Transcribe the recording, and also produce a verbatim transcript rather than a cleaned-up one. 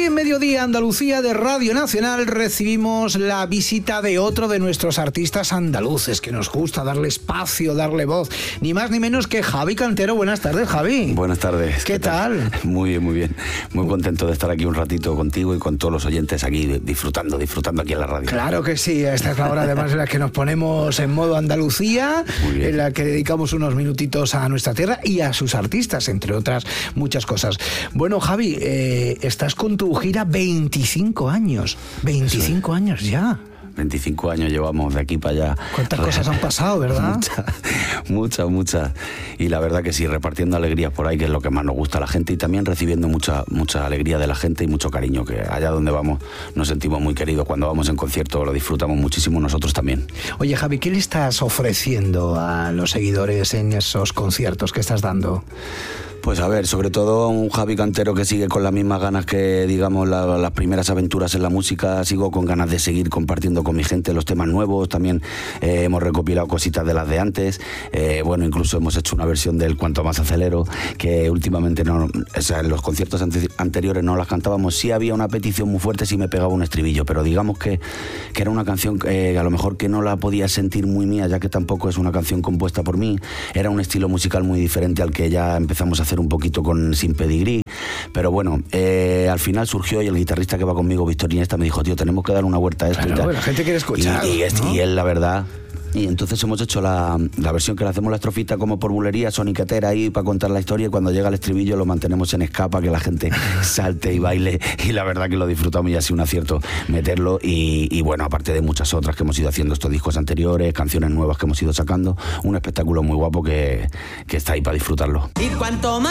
Hoy en Mediodía Andalucía de Radio Nacional recibimos la visita de otro de nuestros artistas andaluces, que nos gusta darle espacio, darle voz, ni más ni menos que Javi Cantero. Buenas tardes, Javi. Buenas tardes. ¿Qué, ¿Qué tal? tal? Muy bien, muy bien. Muy contento de estar aquí un ratito contigo y con todos los oyentes aquí disfrutando, disfrutando aquí en la radio. Claro que sí, esta es la hora además en la que nos ponemos en modo Andalucía, en la que dedicamos unos minutitos a nuestra tierra y a sus artistas, entre otras muchas cosas. Bueno, Javi, eh, estás con tu gira veinticinco años. veinticinco años ya. veinticinco años llevamos de aquí para allá. ¿Cuántas cosas han pasado, verdad? Muchas, muchas, muchas. Y la verdad que sí, repartiendo alegrías por ahí, que es lo que más nos gusta a la gente, y también recibiendo mucha, mucha alegría de la gente y mucho cariño, que allá donde vamos nos sentimos muy queridos. Cuando vamos en concierto lo disfrutamos muchísimo nosotros también. Oye, Javi, ¿qué le estás ofreciendo a los seguidores en esos conciertos que estás dando? Pues a ver, sobre todo un Javi Cantero que sigue con las mismas ganas que, digamos, la, las primeras aventuras en la música. Sigo con ganas de seguir compartiendo con mi gente los temas nuevos. También eh, hemos recopilado cositas de las de antes. Eh, bueno, incluso hemos hecho una versión del Cuanto Más Acelero, que últimamente no, o sea, en los conciertos ante, anteriores no las cantábamos. Sí había una petición muy fuerte, sí me pegaba un estribillo, pero digamos que, que era una canción eh, a lo mejor que no la podía sentir muy mía, ya que tampoco es una canción compuesta por mí. Era un estilo musical muy diferente al que ya empezamos a hacer un poquito con Sin Pedigrí, pero bueno, eh, al final surgió y el guitarrista que va conmigo, Víctor Iniesta, me dijo, tío, tenemos que dar una vuelta a esto. Claro, y tal. La gente quiere escuchar, y, y, ¿no? y él, la verdad. Y entonces hemos hecho la, la versión que le hacemos la estrofita como por bulería, soniquetera ahí para contar la historia, y cuando llega el estribillo lo mantenemos en escapa, que la gente salte y baile, y la verdad que lo disfrutamos y ha sido un acierto meterlo. Y, y bueno, aparte de muchas otras que hemos ido haciendo estos discos anteriores, canciones nuevas que hemos ido sacando, un espectáculo muy guapo que, que está ahí para disfrutarlo. Y cuanto más